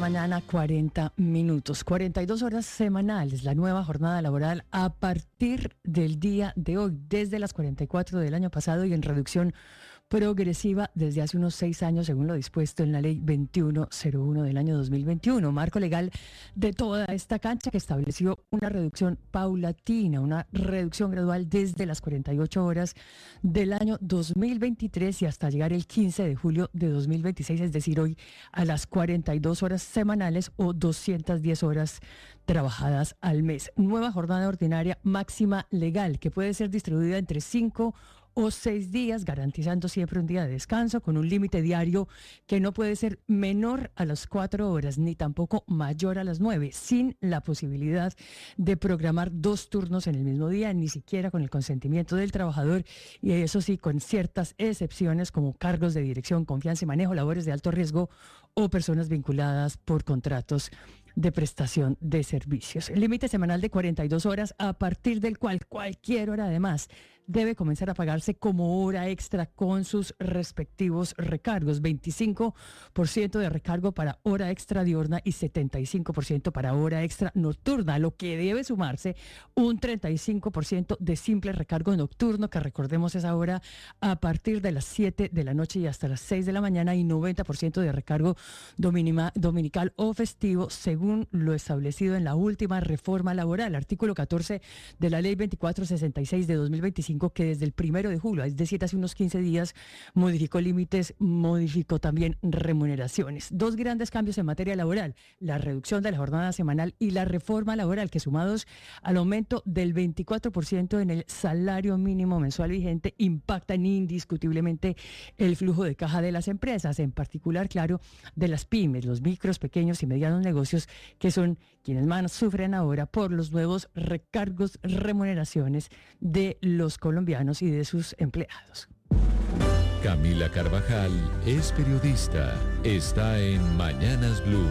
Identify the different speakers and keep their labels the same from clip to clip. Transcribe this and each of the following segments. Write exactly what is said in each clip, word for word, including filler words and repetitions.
Speaker 1: mañana, cuarenta minutos, cuarenta y dos horas semanales, la nueva jornada laboral a partir del día de hoy, desde las cuarenta y cuatro del año pasado y en reducción progresiva desde hace unos seis años, según lo dispuesto en la ley veintiuno cero uno del año dos mil veintiuno, marco legal de toda esta cancha que estableció una reducción paulatina, una reducción gradual desde las cuarenta y ocho horas del año dos mil veintitrés y hasta llegar el quince de julio de dos mil veintiséis, es decir, hoy a las cuarenta y dos horas semanales o doscientas diez horas trabajadas al mes. Nueva jornada ordinaria máxima legal que puede ser distribuida entre cinco o seis días, garantizando siempre un día de descanso, con un límite diario que no puede ser menor a las cuatro horas, ni tampoco mayor a las nueve, sin la posibilidad de programar dos turnos en el mismo día, ni siquiera con el consentimiento del trabajador, y eso sí, con ciertas excepciones como cargos de dirección, confianza y manejo, labores de alto riesgo o personas vinculadas por contratos de prestación de servicios. El límite semanal de cuarenta y dos horas, a partir del cual cualquier hora además debe comenzar a pagarse como hora extra con sus respectivos recargos. veinticinco por ciento de recargo para hora extra diurna y setenta y cinco por ciento para hora extra nocturna, lo que debe sumarse un treinta y cinco por ciento de simple recargo nocturno, que recordemos es ahora a partir de las siete de la noche y hasta las seis de la mañana, y noventa por ciento de recargo dominima, dominical o festivo, según lo establecido en la última reforma laboral, artículo catorce de la ley veinticuatro sesenta y seis de dos mil veinticinco, que desde el primero de julio, es decir, hace unos quince días, modificó límites, modificó también remuneraciones. Dos grandes cambios en materia laboral: la reducción de la jornada semanal y la reforma laboral, que sumados al aumento del veinticuatro por ciento en el salario mínimo mensual vigente, impactan indiscutiblemente el flujo de caja de las empresas, en particular, claro, de las pymes, los micros, pequeños y medianos negocios, que son quienes más sufren ahora por los nuevos recargos, remuneraciones de los colombianos y de sus empleados.
Speaker 2: Camila Carvajal es periodista. Está en Mañanas Blue.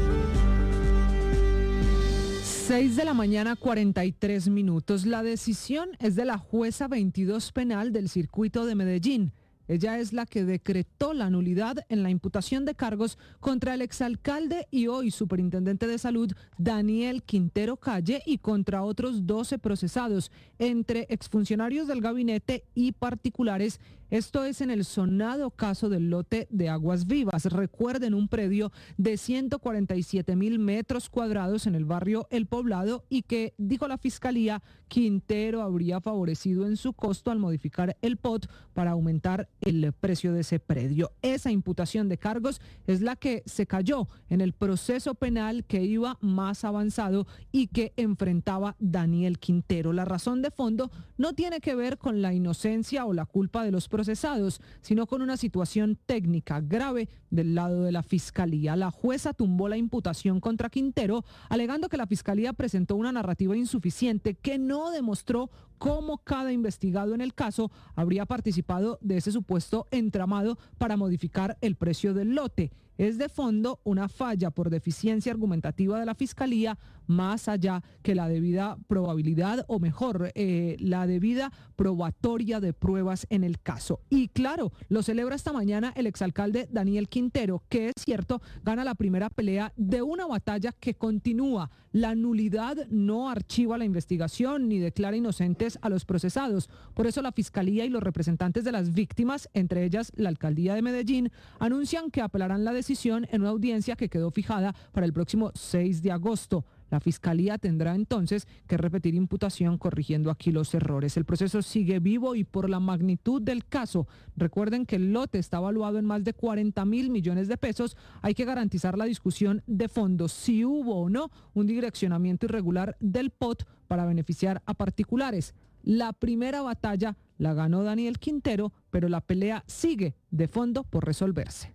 Speaker 3: seis de la mañana, cuarenta y tres minutos. La decisión es de la jueza veintidós penal del circuito de Medellín. Ella es la que decretó la nulidad en la imputación de cargos contra el exalcalde y hoy superintendente de salud Daniel Quintero Calle y contra otros doce procesados, entre exfuncionarios del gabinete y particulares. Esto es en el sonado caso del lote de Aguas Vivas. Recuerden, un predio de ciento cuarenta y siete mil metros cuadrados en el barrio El Poblado, y que, dijo la fiscalía, Quintero habría favorecido en su costo al modificar el P O T para aumentar el precio de ese predio. Esa imputación de cargos es la que se cayó en el proceso penal que iba más avanzado y que enfrentaba Daniel Quintero. La razón de fondo no tiene que ver con la inocencia o la culpa de los procesados, sino con una situación técnica grave del lado de la fiscalía. La jueza tumbó la imputación contra Quintero, alegando que la fiscalía presentó una narrativa insuficiente que no demostró cómo cada investigado en el caso habría participado de ese supuesto entramado para modificar el precio del lote. Es de fondo una falla por deficiencia argumentativa de la fiscalía, más allá que la debida probabilidad, o mejor, eh, la debida probatoria de pruebas en el caso. Y claro, lo celebra esta mañana el exalcalde Daniel Quintero, que, es cierto, gana la primera pelea de una batalla que continúa. La nulidad no archiva la investigación ni declara inocentes a los procesados. Por eso la fiscalía y los representantes de las víctimas, entre ellas la alcaldía de Medellín, anuncian que apelarán la decisión en una audiencia que quedó fijada para el próximo seis de agosto. La fiscalía tendrá entonces que repetir imputación, corrigiendo aquí los errores. El proceso sigue vivo y por la magnitud del caso, recuerden que el lote está evaluado en más de cuarenta mil millones de pesos, hay que garantizar la discusión de fondo, si hubo o no un direccionamiento irregular del P O T para beneficiar a particulares. La primera batalla la ganó Daniel Quintero, pero la pelea sigue de fondo por resolverse.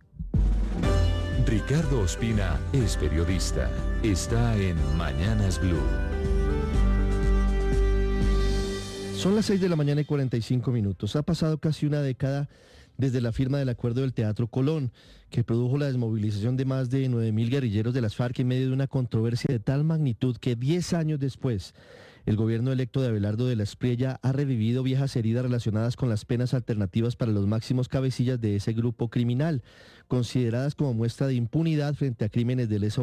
Speaker 2: Ricardo Ospina es periodista. Está en Mañanas Blue.
Speaker 4: Son las seis de la mañana y cuarenta y cinco minutos. Ha pasado casi una década desde la firma del acuerdo del Teatro Colón, que produjo la desmovilización de más de nueve mil guerrilleros de las FARC en medio de una controversia de tal magnitud que diez años después, el gobierno electo de Abelardo de la Espriella ha revivido viejas heridas relacionadas con las penas alternativas para los máximos cabecillas de ese grupo criminal, consideradas como muestra de impunidad frente a crímenes de lesa